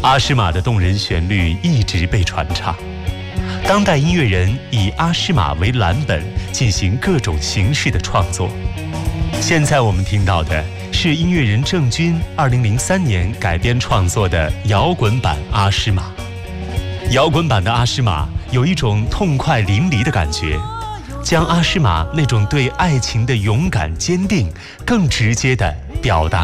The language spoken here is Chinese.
阿诗玛的动人旋律一直被传唱，当代音乐人以阿诗玛为蓝本进行各种形式的创作。现在我们听到的是音乐人郑钧2003年改编创作的摇滚版阿诗玛。摇滚版的阿诗玛有一种痛快淋漓的感觉，将阿诗玛那种对爱情的勇敢坚定更直接地表达